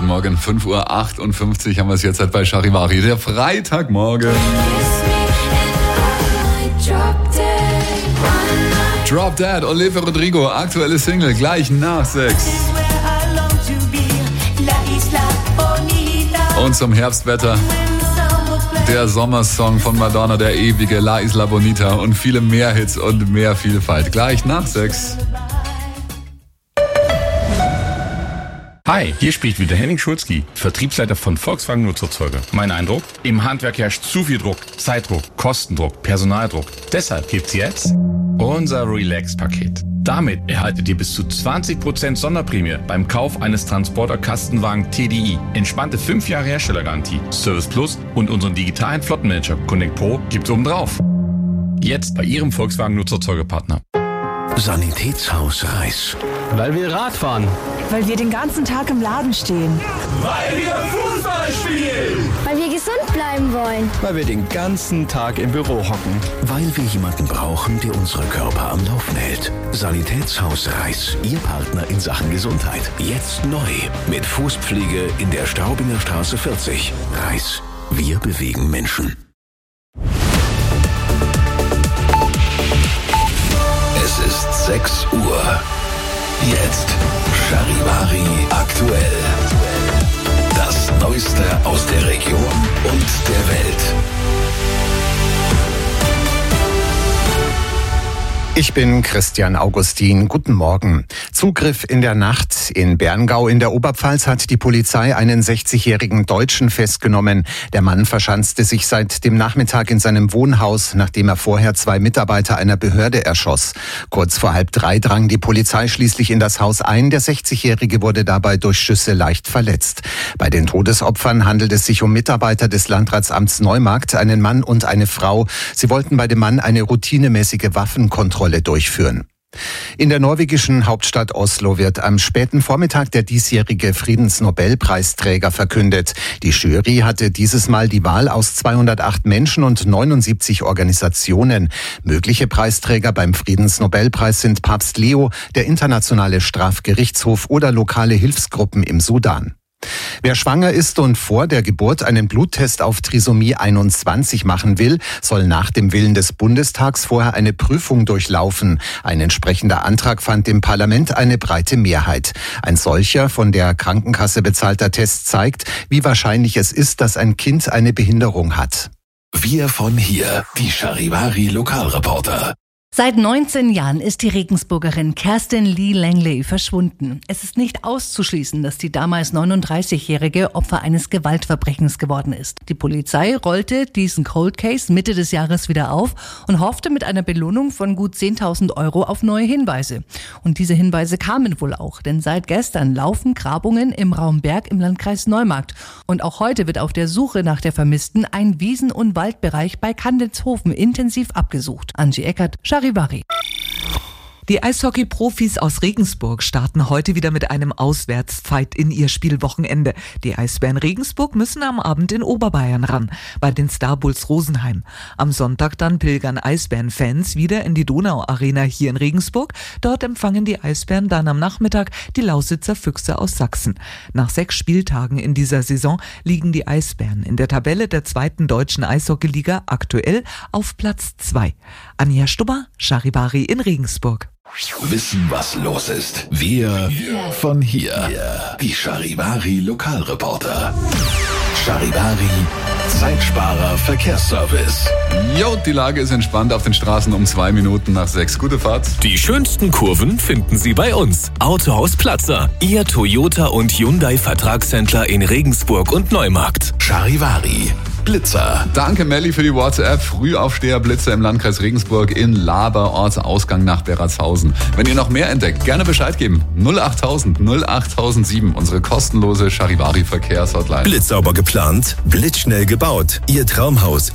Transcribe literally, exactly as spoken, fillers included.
Morgen, fünf Uhr achtundfünfzig haben wir es jetzt halt bei Charivari, der Freitagmorgen. Drop Dead, Olivia Rodrigo, aktuelle Single, gleich nach sechs. Und zum Herbstwetter der Sommersong von Madonna, der ewige La Isla Bonita und viele mehr Hits und mehr Vielfalt, gleich nach sechs. Hi, hier spricht wieder Henning Schulzki, Vertriebsleiter von Volkswagen Nutzfahrzeuge. Mein Eindruck? Im Handwerk herrscht zu viel Druck, Zeitdruck, Kostendruck, Personaldruck. Deshalb gibt's jetzt unser Relax-Paket. Damit erhaltet ihr bis zu zwanzig Prozent Sonderprämie beim Kauf eines Transporter-Kastenwagen T D I. Entspannte fünf Jahre Herstellergarantie, Service Plus und unseren digitalen Flottenmanager Connect Pro gibt's obendrauf. Jetzt bei Ihrem Volkswagen Nutzfahrzeugepartner. Sanitätshaus Reis. Weil wir Rad fahren. Weil wir den ganzen Tag im Laden stehen. Weil wir Fußball spielen. Weil wir gesund bleiben wollen. Weil wir den ganzen Tag im Büro hocken. Weil wir jemanden brauchen, der unsere Körper am Laufen hält. Sanitätshaus Reis, Ihr Partner in Sachen Gesundheit. Jetzt neu mit Fußpflege in der Straubinger Straße vierzig. Reis, wir bewegen Menschen. Es ist sechs Uhr. Jetzt Charivari aktuell. Das Neueste aus der Region und der Welt. Ich bin Christian Augustin. Guten Morgen. Zugriff in der Nacht. In Berngau in der Oberpfalz hat die Polizei einen sechzigjährigen Deutschen festgenommen. Der Mann verschanzte sich seit dem Nachmittag in seinem Wohnhaus, nachdem er vorher zwei Mitarbeiter einer Behörde erschoss. Kurz vor halb drei drang die Polizei schließlich in das Haus ein. Der sechzigjährige wurde dabei durch Schüsse leicht verletzt. Bei den Todesopfern handelt es sich um Mitarbeiter des Landratsamts Neumarkt, einen Mann und eine Frau. Sie wollten bei dem Mann eine routinemäßige Waffenkontrolle durchführen. In der norwegischen Hauptstadt Oslo wird am späten Vormittag der diesjährige Friedensnobelpreisträger verkündet. Die Jury hatte dieses Mal die Wahl aus zweihundertacht Menschen und neunundsiebzig Organisationen. Mögliche Preisträger beim Friedensnobelpreis sind Papst Leo, der Internationale Strafgerichtshof oder lokale Hilfsgruppen im Sudan. Wer schwanger ist und vor der Geburt einen Bluttest auf Trisomie einundzwanzig machen will, soll nach dem Willen des Bundestags vorher eine Prüfung durchlaufen. Ein entsprechender Antrag fand im Parlament eine breite Mehrheit. Ein solcher, von der Krankenkasse bezahlter Test zeigt, wie wahrscheinlich es ist, dass ein Kind eine Behinderung hat. Wir von hier, die Charivari Lokalreporter. Seit neunzehn Jahren ist die Regensburgerin Kerstin Lee Langley verschwunden. Es ist nicht auszuschließen, dass die damals neununddreißigjährige Opfer eines Gewaltverbrechens geworden ist. Die Polizei rollte diesen Cold Case Mitte des Jahres wieder auf und hoffte mit einer Belohnung von gut zehntausend Euro auf neue Hinweise. Und diese Hinweise kamen wohl auch, denn seit gestern laufen Grabungen im Raum Berg im Landkreis Neumarkt. Und auch heute wird auf der Suche nach der Vermissten ein Wiesen- und Waldbereich bei Kandelshofen intensiv abgesucht. Angie Eckert, Charivari. Die Eishockey-Profis aus Regensburg starten heute wieder mit einem Auswärtsfight in ihr Spielwochenende. Die Eisbären Regensburg müssen am Abend in Oberbayern ran, bei den Star Bulls Rosenheim. Am Sonntag dann pilgern Eisbären-Fans wieder in die Donau-Arena hier in Regensburg. Dort empfangen die Eisbären dann am Nachmittag die Lausitzer Füchse aus Sachsen. Nach sechs Spieltagen in dieser Saison liegen die Eisbären in der Tabelle der zweiten deutschen Eishockeyliga aktuell auf Platz zwei. Anja Stubber, Charivari in Regensburg. Wissen, was los ist. Wir von hier. Die Charivari Lokalreporter. Charivari Zeitsparer Verkehrsservice. Jo, die Lage ist entspannt auf den Straßen um zwei Minuten nach sechs. Gute Fahrt. Die schönsten Kurven finden Sie bei uns. Autohaus Platzer, Ihr Toyota und Hyundai Vertragshändler in Regensburg und Neumarkt. Charivari Blitzer. Danke Melli für die WhatsApp. Frühaufsteher Blitzer im Landkreis Regensburg in Laber, Ortsausgang nach Beratshausen. Wenn ihr noch mehr entdeckt, gerne Bescheid geben. null achttausend null achttausendsieben, unsere kostenlose Charivari Verkehrshotline. Blitzsauber geplant, blitzschnell gebaut. Ihr Traumhaus